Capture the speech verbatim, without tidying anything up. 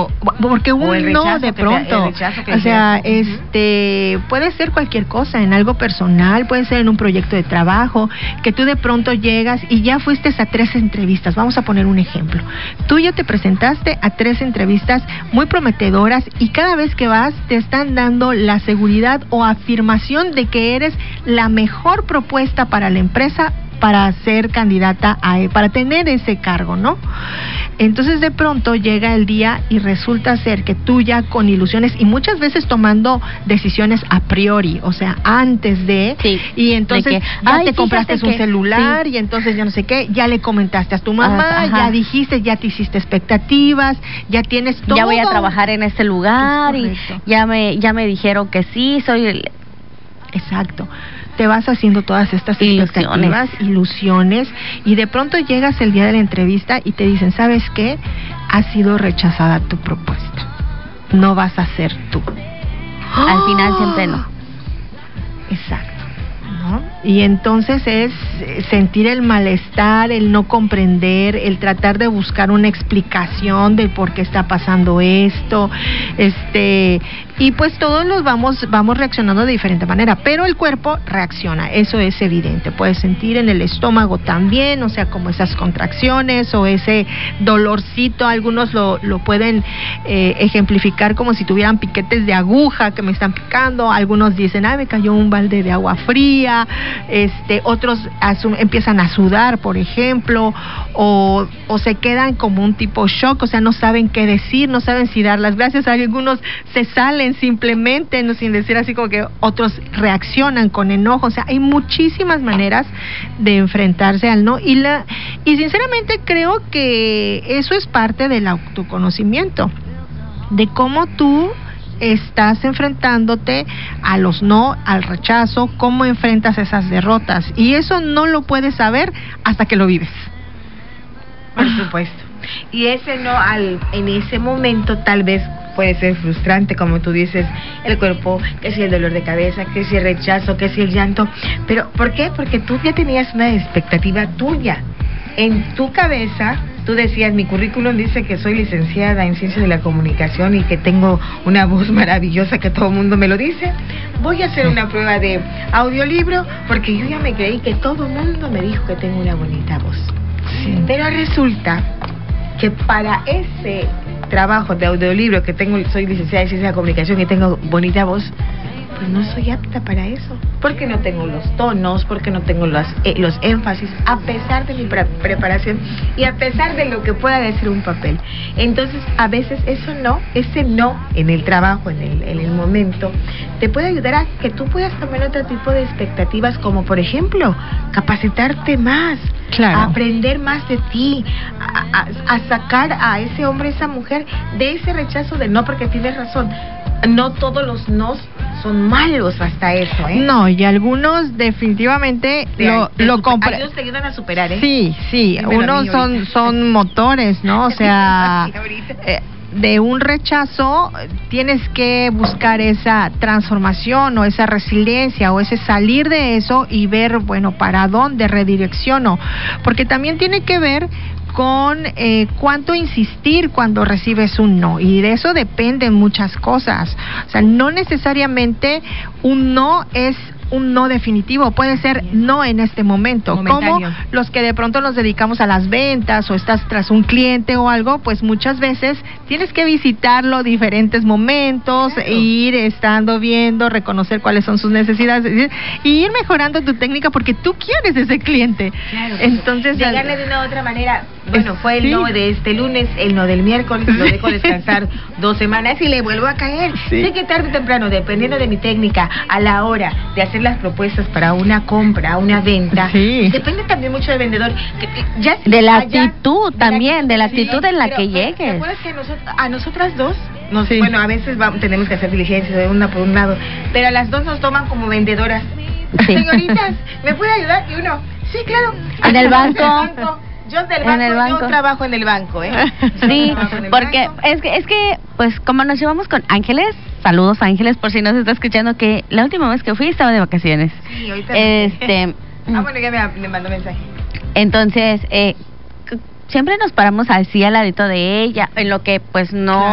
cuando, porque un no de pronto, o sea, este, puede ser cualquier cosa, en algo personal, puede ser en un proyecto de trabajo, que tú de pronto llegas y ya fuiste a tres entrevistas. Vamos a poner un ejemplo. Tú ya te presentaste a tres entrevistas muy prometedoras y cada vez que vas te están dando la seguridad o afirmación de que eres la mejor propuesta para la empresa para ser candidata a, para tener ese cargo, ¿no? Entonces de pronto llega el día y resulta ser que tú ya con ilusiones y muchas veces tomando decisiones a priori, o sea, antes de, sí, y entonces de que, ya te compraste un que, celular, sí, y entonces ya no sé qué, ya le comentaste a tu mamá, ajá, ya dijiste, ya te hiciste expectativas, ya tienes todo. Ya voy a trabajar en este lugar y ya me, ya me dijeron que sí, soy el... Exacto. Te vas haciendo todas estas ilusiones. expectativas, ilusiones, y de pronto llegas el día de la entrevista y te dicen, ¿sabes qué? Ha sido rechazada tu propuesta. No vas a ser tú. Al ¡Oh! Final siempre no. Exacto. ¿No? Y entonces es sentir el malestar, el no comprender, el tratar de buscar una explicación de por qué está pasando esto, este, y pues todos los vamos vamos reaccionando de diferente manera, pero el cuerpo reacciona, eso es evidente. Puedes sentir en el estómago también, o sea, como esas contracciones o ese dolorcito, algunos lo, lo pueden eh, ejemplificar como si tuvieran piquetes de aguja que me están picando, algunos dicen, ah, me cayó un balde de agua fría, este, otros asum- empiezan a sudar, por ejemplo, o, o se quedan como un tipo shock, o sea, no saben qué decir, no saben si dar las gracias, algunos se salen simplemente, no sin decir así, como que otros reaccionan con enojo, o sea, hay muchísimas maneras de enfrentarse al no, y la y sinceramente creo que eso es parte del autoconocimiento, de cómo tú estás enfrentándote a los no, al rechazo, cómo enfrentas esas derrotas, y eso no lo puedes saber hasta que lo vives. Por supuesto. Y ese no, al en ese momento tal vez puede ser frustrante, como tú dices, el cuerpo, que si el dolor de cabeza, que si el rechazo, que si el llanto, pero ¿por qué? Porque tú ya tenías una expectativa tuya, en tu cabeza. Tú decías, mi currículum dice que soy licenciada en Ciencias de la Comunicación y que tengo una voz maravillosa, que todo el mundo me lo dice. Voy a hacer una prueba de audiolibro porque yo ya me creí que todo el mundo me dijo que tengo una bonita voz. Sí. Pero resulta que para ese trabajo de audiolibro que tengo, soy licenciada en Ciencias de la Comunicación y tengo bonita voz, pues no soy apta para eso, porque no tengo los tonos, porque no tengo los, eh, los énfasis, a pesar de mi pre- preparación y a pesar de lo que pueda decir un papel. Entonces, a veces eso no, ese no en el trabajo, en el, en el momento, te puede ayudar a que tú puedas tomar otro tipo de expectativas, como por ejemplo, capacitarte más, claro, a aprender más de ti, a, a, a sacar a ese hombre, esa mujer, de ese rechazo de no, porque tienes razón. No todos los nos son malos hasta eso, ¿eh? No, y algunos definitivamente de, lo, de lo super, compre- ellos te ayudan a superar, ¿eh? Sí, sí, Dímelo unos son son motores, ¿no? O sea, eh, de un rechazo tienes que buscar esa transformación o esa resiliencia o ese salir de eso y ver, bueno, para dónde redirecciono, porque también tiene que ver con eh, cuánto insistir cuando recibes un no, y de eso dependen muchas cosas. O sea, no necesariamente un no es un no definitivo, puede ser no en este momento, como los que de pronto nos dedicamos a las ventas o estás tras un cliente o algo, pues muchas veces tienes que visitarlo diferentes momentos, claro, ir estando viendo, reconocer cuáles son sus necesidades y ir mejorando tu técnica porque tú quieres ese cliente. Claro, entonces llegarle de una u otra manera. Bueno, fue el sí. no de este lunes, el no del miércoles, lo dejo descansar dos semanas y le vuelvo a caer. Sí. Sé que tarde o temprano, dependiendo de mi técnica, a la hora de hacer las propuestas para una compra, una venta, sí, depende también mucho del vendedor. Que, ya, de la allá, actitud de también, la, de la actitud sí, en la pero, que pero, llegues. ¿te acuerdas que nosotros, a nosotras dos, nos, sí, bueno, a veces vamos, tenemos que hacer diligencias de una por un lado, pero a las dos nos toman como vendedoras? Sí. Señoritas, ¿me puede ayudar? Y uno, sí, claro. En el banco. Yo del banco, en el banco, yo trabajo en el banco, ¿eh? Sí, porque banco. es que es que pues como nos llevamos con Ángeles, saludos Ángeles, por si nos está escuchando, que la última vez que fui estaba de vacaciones. Sí, ahorita. Este. ah, bueno, ya me, me mandó mensaje. Entonces, eh, siempre nos paramos así al ladito de ella, en lo que pues no. Claro.